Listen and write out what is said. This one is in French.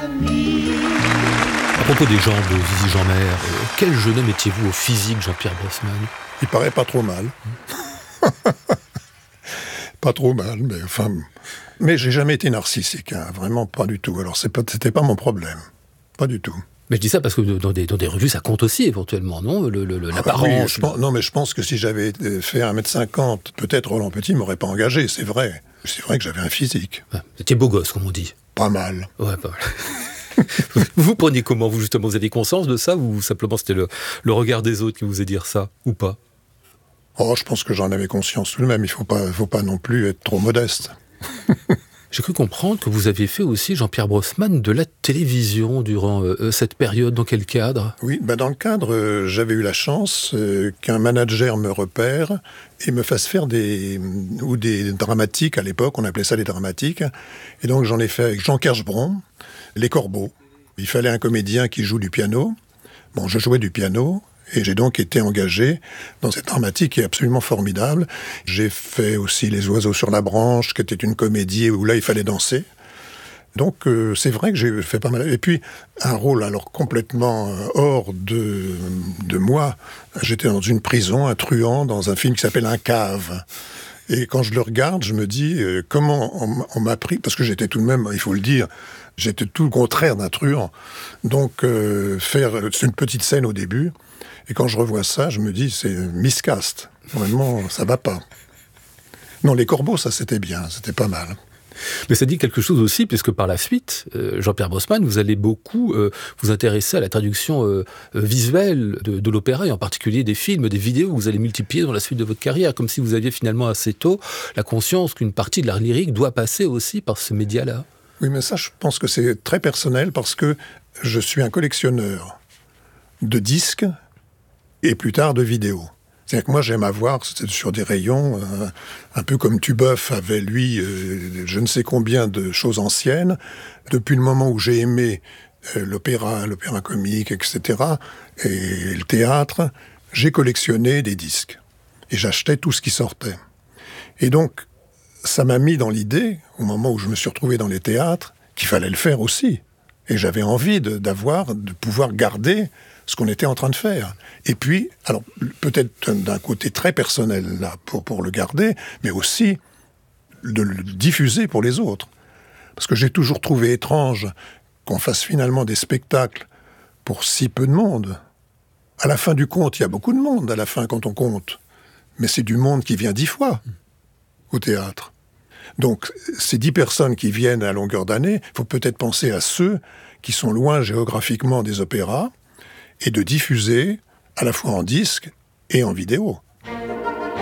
À propos des jambes de Zizi Jeanmaire, quel jeune homme étiez-vous au physique, Jean-Pierre Brosman ? Il paraît pas trop mal. Pas trop mal, mais enfin... Mais j'ai jamais été narcissique, hein, vraiment pas du tout. Alors c'était pas mon problème, pas du tout. Mais je dis ça parce que dans des revues, ça compte aussi éventuellement, non ? L'apparence. Oui, non, mais je pense que si j'avais fait 1m50, peut-être Roland Petit m'aurait pas engagé, c'est vrai. C'est vrai que j'avais un physique. Vous étiez beau gosse, comme on dit. Pas mal. Ouais, pas mal. Vous preniez comment, vous, justement ? Vous aviez conscience de ça, ou simplement c'était le regard des autres qui vous faisait dire ça, ou pas ? Oh, je pense que j'en avais conscience tout de même. Il faut pas non plus être trop modeste. J'ai cru comprendre que vous aviez fait aussi, Jean-Pierre Brosman, de la télévision durant cette période. Dans quel cadre ? Oui, dans le cadre, j'avais eu la chance qu'un manager me repère et me fasse faire des dramatiques. À l'époque, on appelait ça les dramatiques. Et donc, j'en ai fait avec Jean Kerschbron, Les Corbeaux. Il fallait un comédien qui joue du piano. Bon, je jouais du piano. Et j'ai donc été engagé dans cette dramatique qui est absolument formidable. J'ai fait aussi Les Oiseaux sur la branche, qui était une comédie où là, il fallait danser. Donc, c'est vrai que j'ai fait pas mal. Et puis, un rôle alors complètement hors de moi. J'étais dans une prison, un truand, dans un film qui s'appelle Un cave. Et quand je le regarde, je me dis, comment on m'a pris, parce que j'étais tout de même, il faut le dire, j'étais tout le contraire d'un truand. Donc, c'est une petite scène au début. Et quand je revois ça, je me dis, c'est miscast. Vraiment, ça va pas. Non, Les Corbeaux, ça, c'était bien, c'était pas mal. Mais ça dit quelque chose aussi, puisque par la suite, Jean-Pierre Brosman, vous allez beaucoup vous intéresser à la traduction visuelle de l'opéra, et en particulier des films, des vidéos que vous allez multiplier dans la suite de votre carrière, comme si vous aviez finalement assez tôt la conscience qu'une partie de l'art lyrique doit passer aussi par ce média-là. Oui, mais ça, je pense que c'est très personnel, parce que je suis un collectionneur de disques, et plus tard de vidéos. C'est-à-dire que moi, j'aime avoir, sur des rayons, un peu comme Tubeuf avait, lui, je ne sais combien de choses anciennes. Depuis le moment où j'ai aimé l'opéra comique, etc., et le théâtre, j'ai collectionné des disques. Et j'achetais tout ce qui sortait. Et donc, ça m'a mis dans l'idée, au moment où je me suis retrouvé dans les théâtres, qu'il fallait le faire aussi. Et j'avais envie de pouvoir garder ce qu'on était en train de faire. Et puis, alors peut-être d'un côté très personnel là pour le garder, mais aussi de le diffuser pour les autres. Parce que j'ai toujours trouvé étrange qu'on fasse finalement des spectacles pour si peu de monde. À la fin du compte, il y a beaucoup de monde à la fin quand on compte. Mais c'est du monde qui vient 10 fois au théâtre. Donc, ces 10 personnes qui viennent à longueur d'année, il faut peut-être penser à ceux qui sont loin géographiquement des opéras, et de diffuser à la fois en disque et en vidéo.